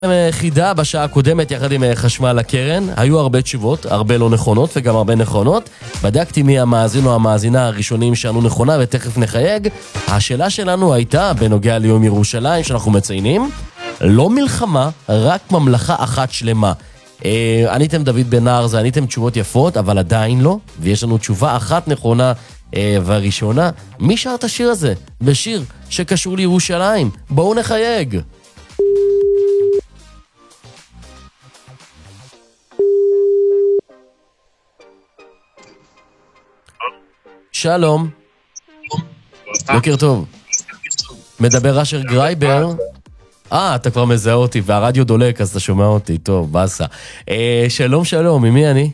חידה בשעה הקודמת יחד עם חשמל הקרן. היו הרבה תשובות, הרבה לא נכונות וגם הרבה נכונות. בדקתי מי המאזין או המאזינה הראשונים שענו נכונה ותכף נחייג. השאלה שלנו הייתה בנוגע ליום ירושלים שאנחנו מציינים. לא מלחמה, רק ממלכה אחת שלמה. עניתם דוד בן נהר, עניתם תשובות יפות, אבל עדיין לא. ויש לנו תשובה אחת נכונה והראשונה. מי שר את השיר הזה? בשיר שקשור לירושלים. בואו נחייג. שלום. בוקר טוב. מדבר אשר גרייבר. אתה כבר מזהה אותי, והרדיו דולק, אז אתה שומע אותי. טוב, בסה. שלום, שלום, ממי אני?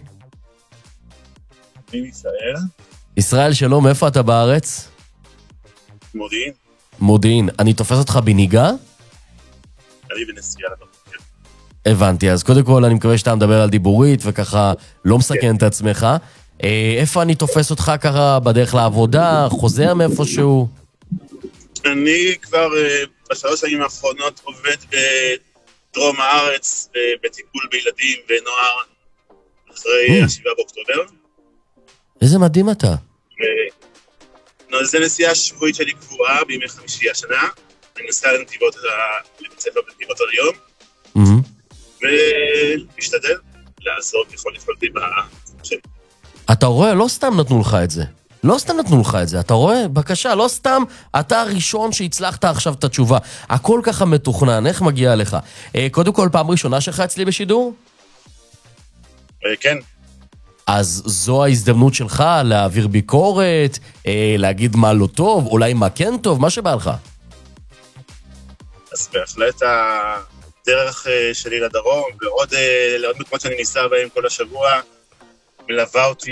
אני ישראל. ישראל, שלום, איפה אתה בארץ? מודיעין. מודיעין. אני תופס אותך בניגה? אני בנסיעה לבוקר. הבנתי, אז קודם כל אני מקווה שאתה מדבר על דיבורית, וככה לא מסכן את עצמך. איפה אני תופס אותך ככה בדרך לעבודה, חוזר מאיפשהו? אני כבר בשלוש שנים האחרונות עובד בדרום הארץ, בטיפול בילדים ונוער, אחרי השבעה באוקטובר. איזה מדהים אתה. זה נסיעה שבועית שלי קבועה בימי חמישי השנה. אני נוסע לנתיבות, לבית ספר בנתיבות על היום, ומשתדל לעזור ככל יכולתי בשביל. אתה רואה, לא סתם נתנו לך את זה. לא סתם נתנו לך את זה. אתה רואה? בבקשה, לא סתם אתה הראשון שהצלחת עכשיו את התשובה. הכל ככה מתוכנן, איך מגיע לך? קודם כל, פעם ראשונה שלך אצלי בשידור? כן. אז זו ההזדמנות שלך להעביר ביקורת, להגיד מה לא טוב, אולי מה כן טוב, מה שבא לך. אז בהחלט הדרך שלי לדרום, ועוד מקומות שאני ניסה בהם כל השבוע, מלווה אותי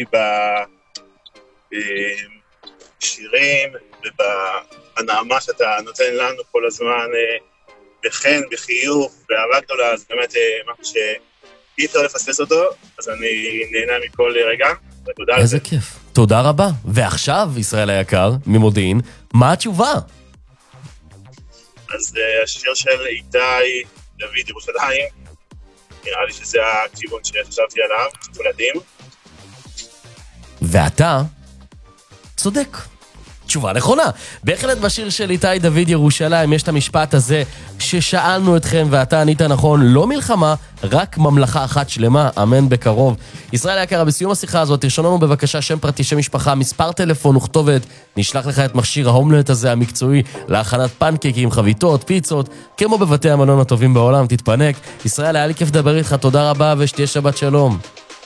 בשירים ובנעמה שאתה נותן לנו כל הזמן, בחן, בחיוך, באהבה גדולה, אז באמת משהו שאי אפשר לפספס אותו, אז אני נהנה מכל רגע, ותודה. איזה כיף, תודה רבה. ועכשיו, ישראל היקר, ממודיעין, מה התשובה? אז השיר של איתי דוד ירושלים, נראה לי שזה הכיוון שחשבתי עליו, תולדים. ואתה צודק. תשובה נכונה. בהחלט בשיר של איתי דוד ירושלים יש את המשפט הזה ששאלנו אתכם ואתה ענית נכון, לא מלחמה, רק ממלכה אחת שלמה, אמן בקרוב. ישראל היקרה, בסיום השיחה הזאת תרשום לנו בבקשה שם פרטי, שם משפחה, מספר טלפון וכתובת, נשלח לך את מכשיר ההומלט הזה המקצועי להכנת פנקקים, חביתות, פיצות, כמו בבתי המלון הטובים בעולם, תתפנק. ישראל, היה לי כיף לדבר איתך, תודה רבה ושתהיה שבת שלום.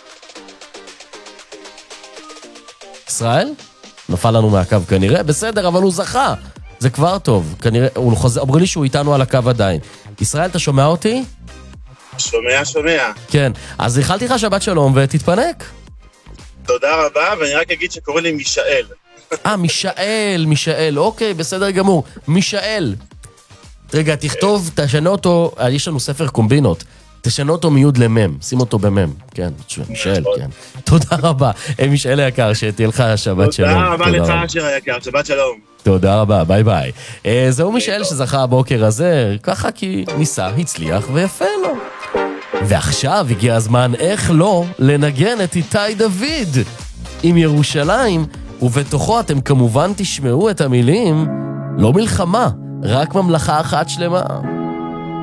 ישראל? נפל לנו מהקו כנראה, בסדר, אבל הוא זכה. זה כבר טוב, כנראה, אומרים לי שהוא איתנו על הקו עדיין. ישראל, אתה שומע אותי? שומע. כן, אז איחלתי לך שבת שלום ותתפנק. תודה רבה, ואני רק אגיד שקורא לי מישאל. מישאל, אוקיי, בסדר גמור. מישאל. רגע, תכתוב, תשנה אותו, יש לנו ספר קומבינות. תשנה אותו מיוד למם, שים אותו במם. כן, מישאל, כן. תודה רבה. מישאל היקר, שתהיה לך שבת שלום. תודה רבה לך, אשר היקר, שבת שלום. תודה רבה, ביי ביי. זהו מישאל שזכה הבוקר הזה, ככה כי ניסה, הצליח ויפה לו. ועכשיו הגיע הזמן, איך לא, לנגן את איתי דוד עם ירושלים, ובתוכו אתם כמובן תשמעו את המילים, לא מלחמה, רק ממלכה אחת שלמה.